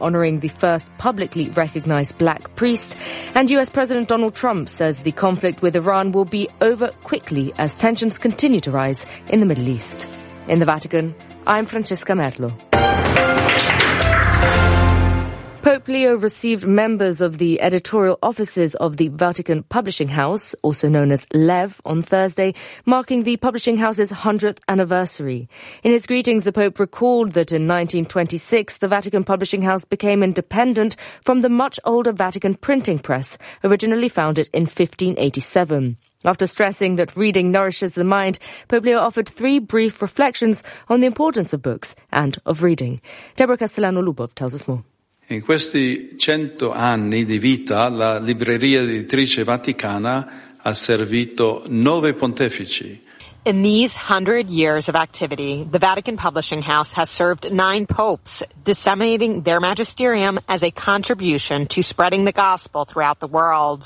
honoring the first publicly recognized black priest. And US President Donald Trump says the conflict with Iran will be over quickly as tensions continue to rise in the Middle East. In the Vatican, I'm Francesca Merlo. Pope Leo received members of the editorial offices of the Vatican Publishing House, also known as LEV, on Thursday, marking the publishing house's 100th anniversary. In his greetings, the Pope recalled that in 1926, the Vatican Publishing House became independent from the much older Vatican printing press, originally founded in 1587. After stressing that reading nourishes the mind, Pope Leo offered 3 brief reflections on the importance of books and of reading. Deborah Castellano-Lubov tells us more. In questi 100 anni di vita, la Libreria Editrice Vaticana ha servito 9 pontefici. In these 100 years of activity, the Vatican Publishing House has served 9 popes, disseminating their magisterium as a contribution to spreading the gospel throughout the world.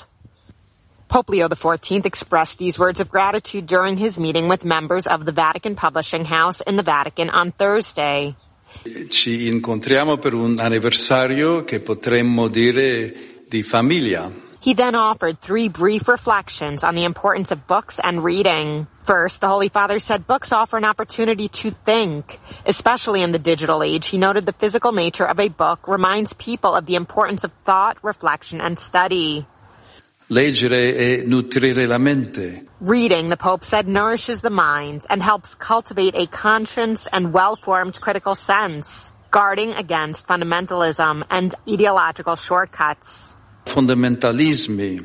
Pope Leo XIV expressed these words of gratitude during his meeting with members of the Vatican Publishing House in the Vatican on Thursday. Ci incontriamo per un anniversario che potremmo dire di famiglia. He then offered 3 brief reflections on the importance of books and reading. First, the Holy Father said books offer an opportunity to think. Especially in the digital age, he noted the physical nature of a book reminds people of the importance of thought, reflection, and study. Leggere e nutrire la mente. Reading, the Pope said, nourishes the mind and helps cultivate a conscious and well-formed critical sense, guarding against fundamentalism and ideological shortcuts. Fondamentalismi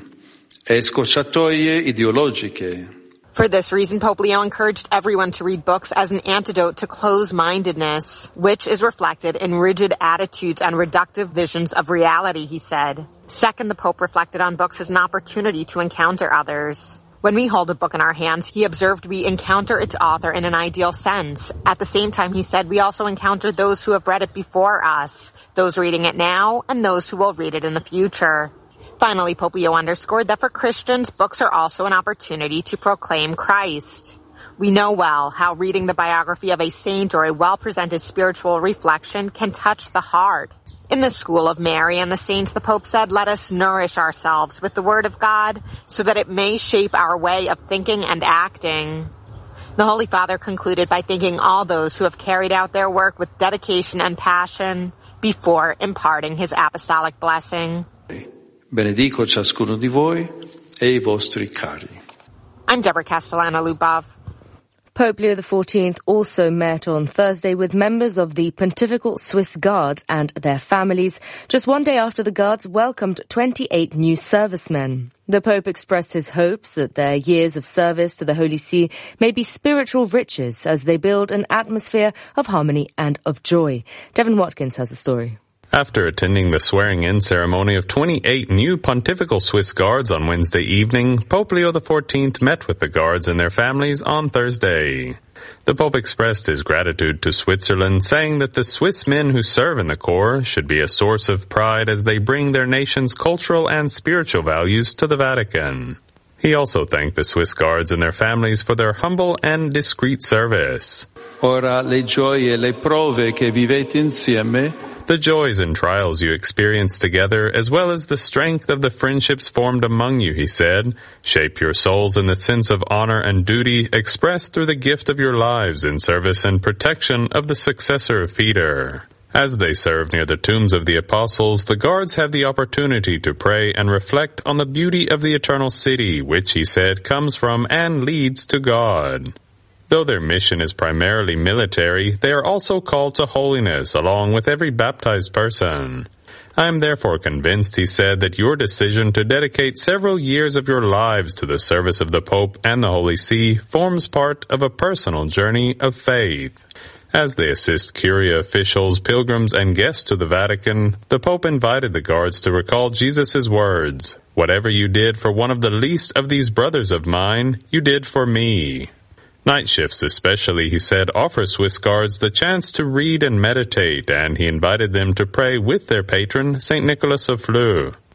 e scorciatoie ideologiche. For this reason, Pope Leo encouraged everyone to read books as an antidote to close-mindedness, which is reflected in rigid attitudes and reductive visions of reality, he said. Second, the Pope reflected on books as an opportunity to encounter others. When we hold a book in our hands, he observed we encounter its author in an ideal sense. At the same time, he said we also encounter those who have read it before us, those reading it now, and those who will read it in the future. Finally, Pope Leo underscored that for Christians, books are also an opportunity to proclaim Christ. We know well how reading the biography of a saint or a well-presented spiritual reflection can touch the heart. In the School of Mary and the Saints, the Pope said, let us nourish ourselves with the Word of God so that it may shape our way of thinking and acting. The Holy Father concluded by thanking all those who have carried out their work with dedication and passion before imparting his apostolic blessing. Benedico ciascuno di voi e i vostri cari. I'm Deborah Castellano-Lubov. Pope Leo XIV also met on Thursday with members of the Pontifical Swiss Guards and their families, just one day after the Guards welcomed 28 new servicemen. The Pope expressed his hopes that their years of service to the Holy See may be spiritual riches as they build an atmosphere of harmony and of joy. Devin Watkins has a story. After attending the swearing-in ceremony of 28 new Pontifical Swiss Guards on Wednesday evening, Pope Leo XIV met with the Guards and their families on Thursday. The Pope expressed his gratitude to Switzerland, saying that the Swiss men who serve in the Corps should be a source of pride as they bring their nation's cultural and spiritual values to the Vatican. He also thanked the Swiss Guards and their families for their humble and discreet service. Ora le gioie e le prove che vivete insieme. The joys and trials you experience together, as well as the strength of the friendships formed among you, he said, shape your souls in the sense of honor and duty expressed through the gift of your lives in service and protection of the successor of Peter. As they serve near the tombs of the apostles, the Guards have the opportunity to pray and reflect on the beauty of the eternal city, which, he said, comes from and leads to God. Though their mission is primarily military, they are also called to holiness along with every baptized person. I am therefore convinced, he said, that your decision to dedicate several years of your lives to the service of the Pope and the Holy See forms part of a personal journey of faith. As they assist Curia officials, pilgrims, and guests to the Vatican, the Pope invited the Guards to recall Jesus' words, "Whatever you did for one of the least of these brothers of mine, you did for me." Night shifts especially, he said, offer Swiss Guards the chance to read and meditate, and he invited them to pray with their patron, St. Nicholas of Fleurs.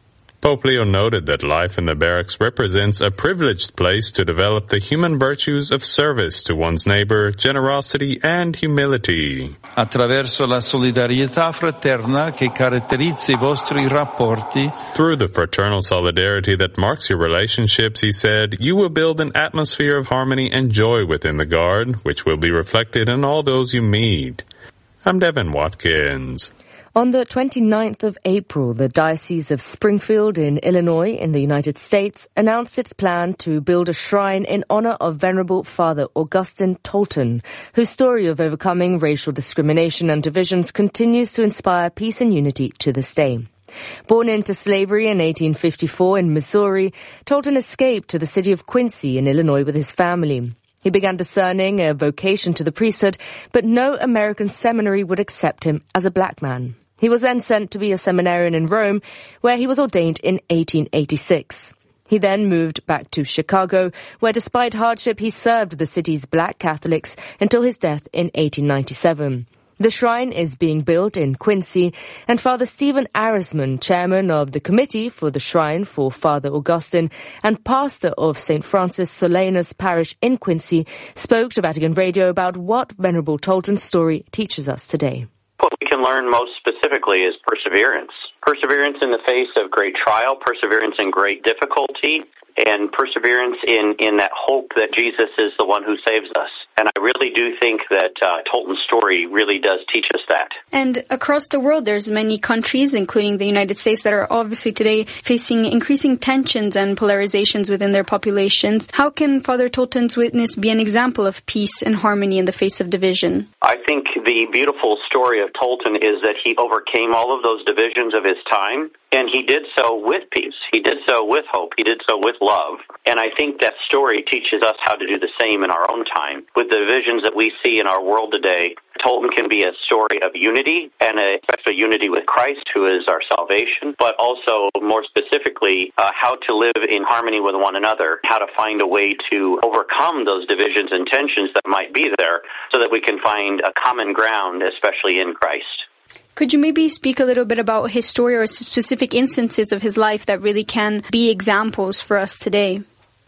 Pope Leo noted that life in the barracks represents a privileged place to develop the human virtues of service to one's neighbor, generosity, and humility. Attraverso la solidarietà fraterna che caratterizza i vostri rapporti. Through the fraternal solidarity that marks your relationships, he said, you will build an atmosphere of harmony and joy within the Guard, which will be reflected in all those you meet. I'm Devin Watkins. On the 29th of April, the Diocese of Springfield in Illinois in the United States announced its plan to build a shrine in honor of Venerable Father Augustine Tolton, whose story of overcoming racial discrimination and divisions continues to inspire peace and unity to this day. Born into slavery in 1854 in Missouri, Tolton escaped to the city of Quincy in Illinois with his family. He began discerning a vocation to the priesthood, but no American seminary would accept him as a black man. He was then sent to be a seminarian in Rome, where he was ordained in 1886. He then moved back to Chicago, where despite hardship he served the city's black Catholics until his death in 1897. The shrine is being built in Quincy, and Father Stephen Arisman, chairman of the committee for the shrine for Father Augustine and pastor of St. Francis Solanus Parish in Quincy, spoke to Vatican Radio about what Venerable Tolton's story teaches us today. What we can learn most specifically is perseverance. Perseverance in the face of great trial, perseverance in great difficulty, and perseverance in that hope that Jesus is the one who saves us. And I really do think that Tolton's story really does teach us that. And across the world, there's many countries, including the United States, that are obviously today facing increasing tensions and polarizations within their populations. How can Father Tolton's witness be an example of peace and harmony in the face of division? I think the beautiful story of Tolton is that he overcame all of those divisions of his time, and he did so with peace. He did so with hope. He did so with love. And I think that story teaches us how to do the same in our own time. With the divisions that we see in our world today, Tolton can be a story of unity, and especially unity with Christ, who is our salvation, but also more specifically, how to live in harmony with one another, how to find a way to overcome those divisions and tensions that might be there so that we can find a common ground, especially in Christ. Could you maybe speak a little bit about his story or specific instances of his life that really can be examples for us today?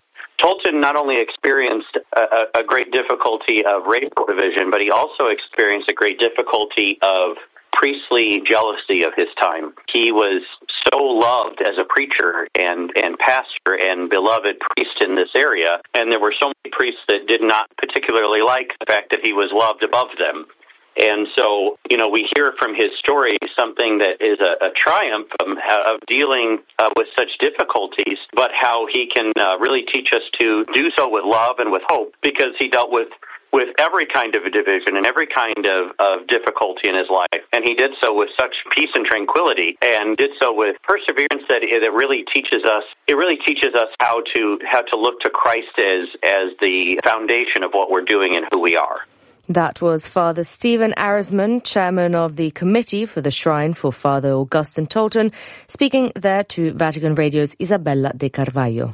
Tolton not only experienced a great difficulty of racial division, but he also experienced a great difficulty of priestly jealousy of his time. He was so loved as a preacher and pastor and beloved priest in this area, and there were so many priests that did not particularly like the fact that he was loved above them. And so, we hear from his story something that is a triumph of dealing with such difficulties, but how he can really teach us to do so with love and with hope, because he dealt with every kind of a division and every kind of difficulty in his life. And he did so with such peace and tranquility, and did so with perseverance that it really teaches us how to look to Christ as the foundation of what we're doing and who we are. That was Father Stephen Arisman, chairman of the committee for the Shrine for Father Augustine Tolton, speaking there to Vatican Radio's Isabella De Carvalho.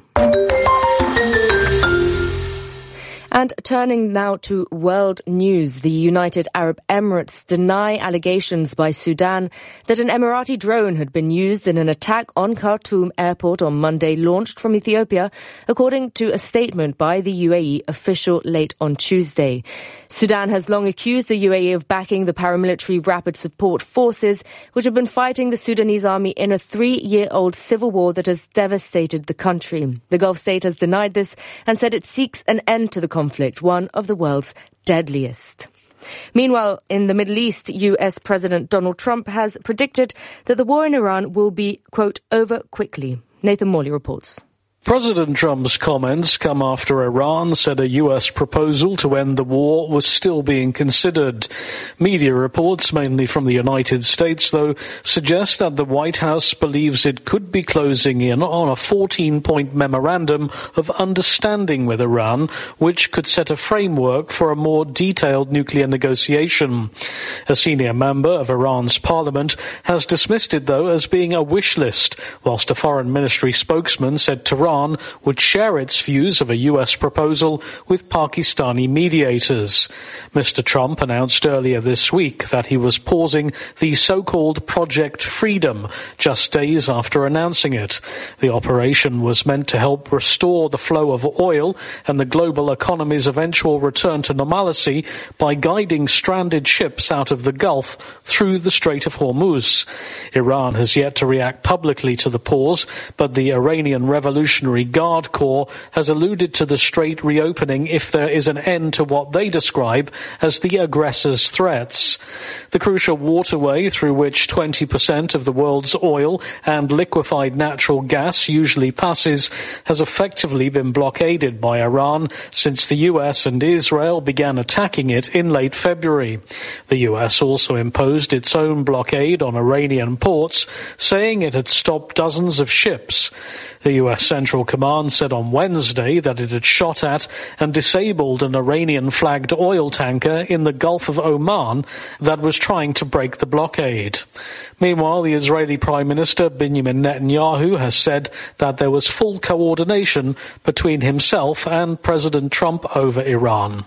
And turning now to world news, the United Arab Emirates deny allegations by Sudan that an Emirati drone had been used in an attack on Khartoum airport on Monday launched from Ethiopia, according to a statement by the UAE official late on Tuesday. Sudan has long accused the UAE of backing the paramilitary Rapid Support Forces, which have been fighting the Sudanese army in a 3-year-old civil war that has devastated the country. The Gulf state has denied this and said it seeks an end to the conflict, one of the world's deadliest. Meanwhile, in the Middle East, US President Donald Trump has predicted that the war in Iran will be, quote, over quickly. Nathan Morley reports. President Trump's comments come after Iran said a U.S. proposal to end the war was still being considered. Media reports, mainly from the United States, though, suggest that the White House believes it could be closing in on a 14-point memorandum of understanding with Iran, which could set a framework for a more detailed nuclear negotiation. A senior member of Iran's parliament has dismissed it, though, as being a wish list, whilst a foreign ministry spokesman said Tehran Iran would share its views of a US proposal with Pakistani mediators. Mr. Trump announced earlier this week that he was pausing the so-called Project Freedom just days after announcing it. The operation was meant to help restore the flow of oil and the global economy's eventual return to normalcy by guiding stranded ships out of the Gulf through the Strait of Hormuz. Iran has yet to react publicly to the pause, but the Iranian Revolutionary Guard Corps has alluded to the strait reopening if there is an end to what they describe as the aggressors' threats. The crucial waterway through which 20% of the world's oil and liquefied natural gas usually passes has effectively been blockaded by Iran since the US and Israel began attacking it in late February. The US also imposed its own blockade on Iranian ports, saying it had stopped dozens of ships. The US Central Command said on Wednesday that it had shot at and disabled an Iranian-flagged oil tanker in the Gulf of Oman that was trying to break the blockade. Meanwhile, the Israeli Prime Minister Benjamin Netanyahu has said that there was full coordination between himself and President Trump over Iran.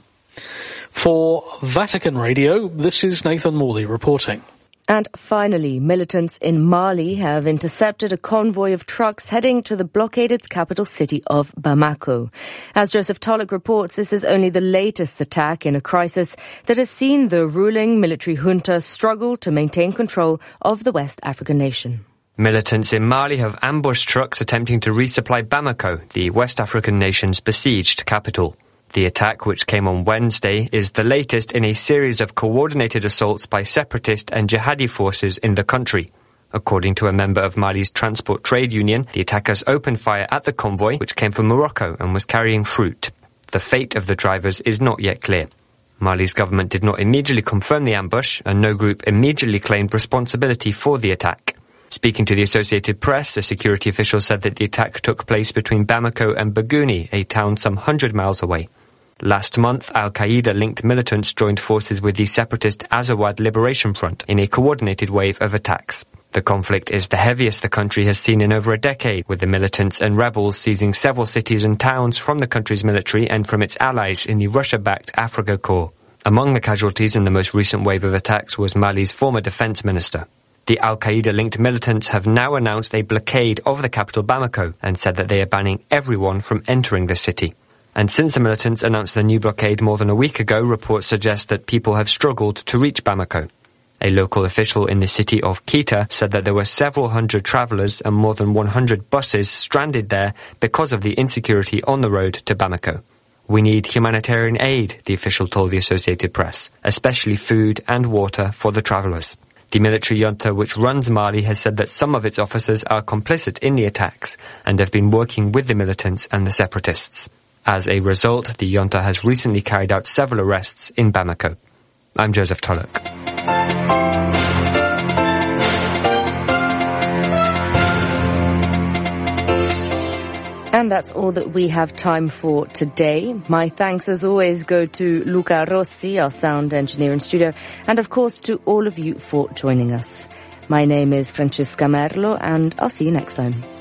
For Vatican Radio, this is Nathan Morley reporting. And finally, militants in Mali have intercepted a convoy of trucks heading to the blockaded capital city of Bamako. As Joseph Tulloch reports, this is only the latest attack in a crisis that has seen the ruling military junta struggle to maintain control of the West African nation. Militants in Mali have ambushed trucks attempting to resupply Bamako, the West African nation's besieged capital. The attack, which came on Wednesday, is the latest in a series of coordinated assaults by separatist and jihadi forces in the country. According to a member of Mali's transport trade union, the attackers opened fire at the convoy, which came from Morocco and was carrying fruit. The fate of the drivers is not yet clear. Mali's government did not immediately confirm the ambush, and no group immediately claimed responsibility for the attack. Speaking to the Associated Press, a security official said that the attack took place between Bamako and Bagouni, a town some 100 miles away. Last month, Al-Qaeda-linked militants joined forces with the separatist Azawad Liberation Front in a coordinated wave of attacks. The conflict is the heaviest the country has seen in over a decade, with the militants and rebels seizing several cities and towns from the country's military and from its allies in the Russia-backed Africa Corps. Among the casualties in the most recent wave of attacks was Mali's former defense minister. The Al-Qaeda-linked militants have now announced a blockade of the capital Bamako and said that they are banning everyone from entering the city. And since the militants announced the new blockade more than a week ago, reports suggest that people have struggled to reach Bamako. A local official in the city of Kita said that there were several hundred travellers and more than 100 buses stranded there because of the insecurity on the road to Bamako. We need humanitarian aid, the official told the Associated Press, especially food and water for the travellers. The military junta which runs Mali has said that some of its officers are complicit in the attacks and have been working with the militants and the separatists. As a result, the junta has recently carried out several arrests in Bamako. I'm Joseph Tulloch. And that's all that we have time for today. My thanks, as always, go to Luca Rossi, our sound engineer in studio, and of course to all of you for joining us. My name is Francesca Merlo, and I'll see you next time.